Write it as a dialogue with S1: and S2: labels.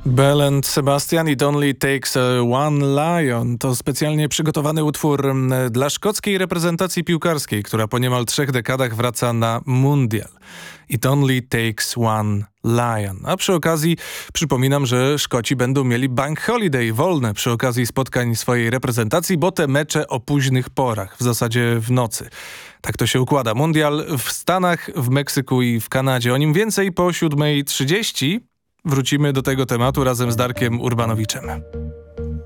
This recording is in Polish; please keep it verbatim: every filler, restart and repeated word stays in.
S1: Bell and Sebastian, It Only Takes One Lion to specjalnie przygotowany utwór dla szkockiej reprezentacji piłkarskiej, która po niemal trzech dekadach wraca na mundial. It Only Takes One Lion. A przy okazji przypominam, że Szkoci będą mieli bank holiday wolne przy okazji spotkań swojej reprezentacji, bo te mecze o późnych porach, w zasadzie w nocy. Tak to się układa. Mundial w Stanach, w Meksyku i w Kanadzie. O nim więcej po siódmej trzydzieści. Wrócimy do tego tematu razem z Darkiem Urbanowiczem.